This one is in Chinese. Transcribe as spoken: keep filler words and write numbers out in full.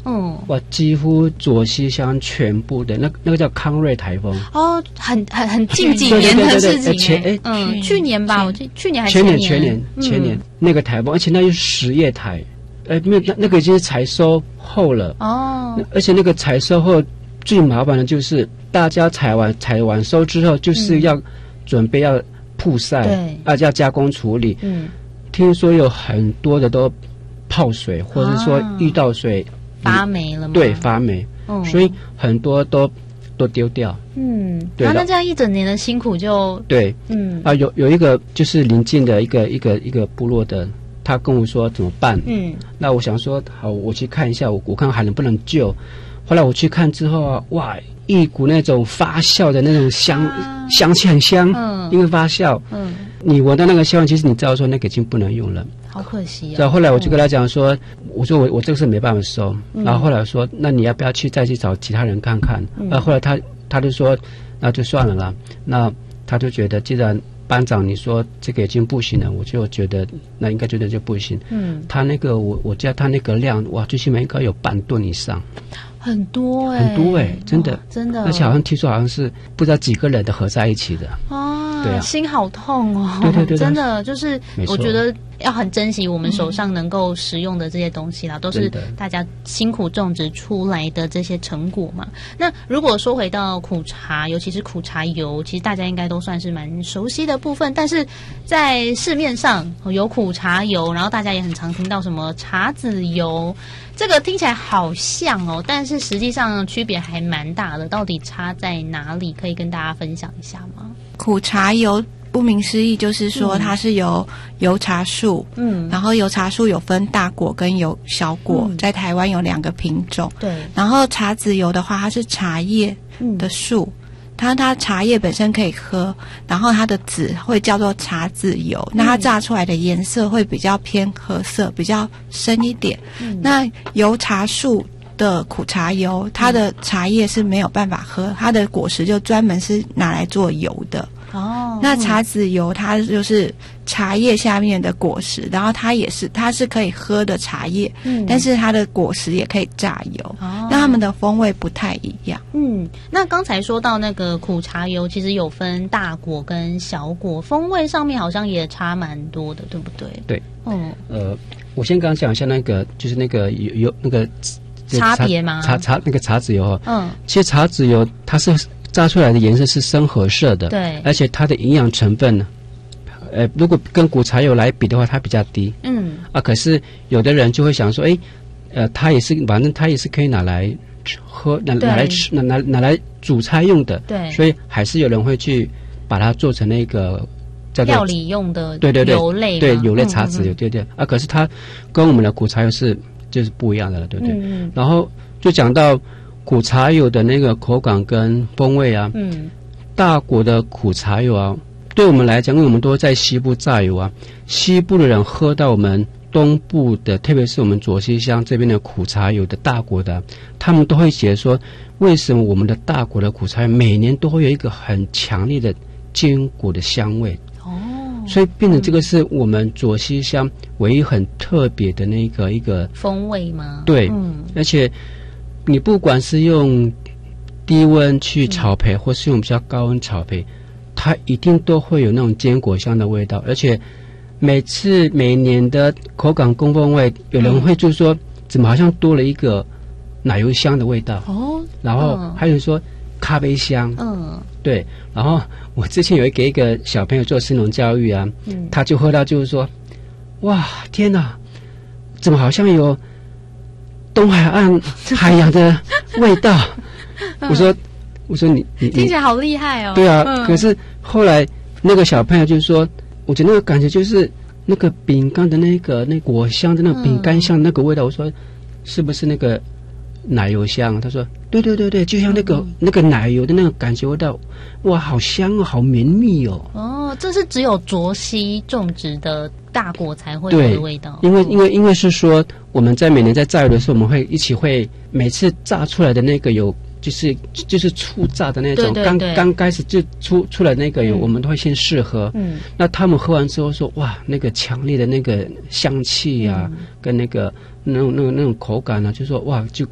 嗯， 哇，几乎左西乡全部的那那个叫康瑞台风哦，很很很近几年的事情、欸， 前哎， 嗯，去年吧，我记去年还是前年年前年前年、嗯、那个台风，而且那是十叶台，呃，没有那那个已经是采收后了哦， 而且那个采收后最麻烦的就是大家采完采完收之后，就是要准备要曝晒， 对， 啊，要加工处理， 嗯， 听说有很多的都泡水，或者说遇到水。啊发霉了吗？ 对，发霉、嗯，所以很多都都丢掉。 嗯， 对， 那这样一整年的辛苦就对， 嗯啊，有有一个就是邻近的一个一个一个部落的，他跟我说怎么办？ 嗯， 那我想说，好，我去看一下，我我看还能不能救。后来我去看之后啊，哇，一股那种发酵的那种香、啊、香气很香， 嗯， 因为发酵， 嗯， 你闻到那个香，其实你知道说那个已经不能用了。 好可惜啊！ 然后后来我就跟他讲说，嗯、我说我我这个是没办法收、嗯。然后后来说，那你要不要去再去找其他人看看？嗯、然后后来他他就说，那就算了啦。那他就觉得，既然班长你说这个已经不行了，我就觉得那应该觉得就不行。 嗯， 他那个我我叫他那个量，哇，最起码应该有半吨以上。 很多哎、欸， 很多哎、欸，真的真的， 而且好像听说好像是不知道几个人的合在一起的啊， 对啊， 心好痛哦， 对对对， 真的就是我觉得要很珍惜我们手上能够食用的这些东西啦，嗯、都是大家辛苦种植出来的这些成果嘛。那如果说回到苦茶，尤其是苦茶油，其实大家应该都算是蛮熟悉的部分，但是在市面上有苦茶油，然后大家也很常听到什么茶籽油。这个听起来好像哦，但是实际上区别还蛮大的，到底差在哪里？可以跟大家分享一下吗？ 苦茶油顾名思义就是说它是由油茶树，嗯，然后油茶树有分大果跟有小果，嗯、在台湾有两个品种， 对。 然后茶籽油的话，它是茶叶的树。嗯它它茶叶本身可以喝，然后它的籽会叫做茶籽油，嗯、那它榨出来的颜色会比较偏褐色，比较深一点。嗯、那油茶树的苦茶油，它的茶叶是没有办法喝，它的果实就专门是拿来做油的。哦，那茶籽油它就是茶叶下面的果实，然后它也是它是可以喝的茶叶，嗯，但是它的果实也可以榨油，哦，那它们的风味不太一样。 嗯，那刚才说到那个苦茶油，其实有分大果跟小果，风味上面好像也差蛮多的，对不对？ 对，嗯，呃，我先刚刚讲一下那个，就是那个有有那个差别吗？ 茶茶那个茶籽油， 嗯， 其实茶籽油它是榨出来的颜色是深褐色的， 对， 而且它的营养成分呢，呃，如果跟苦茶油来比的话，它比较低， 嗯， 啊，可是有的人就会想说，哎，呃，它也是，反正它也是可以拿来喝，拿拿来吃，拿拿拿来煮菜用的， 对， 所以还是有人会去把它做成那个叫做料理用的， 对对对， 油类， 对油类茶籽油，对对，啊，可是它跟我们的苦茶油是就是不一样的了，对不对？ 嗯， 然后就讲到苦茶油的那个口感跟风味啊， 嗯， 大果的苦茶油啊，对我们来讲，因为我们都在西部榨油啊，西部的人喝到我们东部的，特别是我们左西乡这边的苦茶油的大果的，他们都会觉得说，为什么我们的大果的苦茶油每年都会有一个很强烈的坚果的香味？ 哦， 所以变成这个是我们左西乡唯一很特别的那个一个风味吗？ 对， 嗯， 而且你不管是用低温去炒焙，嗯，或是用比较高温炒焙，它一定都会有那种坚果香的味道。而且每次每年的口感跟风味，有人会就说，嗯，怎么好像多了一个奶油香的味道哦， 然后还有说咖啡香， 嗯， 对。然后我之前有给一个小朋友做生农教育啊，嗯，他就喝到就是说，哇，天哪，怎么好像有东海岸海洋的味道？我说，我说你你听起来好厉害哦。 对啊，嗯，可是后来那个小朋友就说，我觉得那个感觉就是那个饼干的那个那果香的那个饼干香的那个味道。嗯，我说是不是那个奶油香？他说对对对对，就像那个，嗯，那个奶油的那个感觉味道，哇，好香哦，好绵密哦。 哦，这是只有卓溪种植的大果才会有的味道。 因为因为因为是说我们在每年在榨油的时候，我们会一起会每次榨出来的那个油，就是就是初榨的那种，刚刚开始就出出来那个油，嗯，我们都会先试喝。嗯，那他们喝完之后说，哇，那个强烈的那个香气啊，嗯，跟那个那种那种那种口感啊，就说哇，就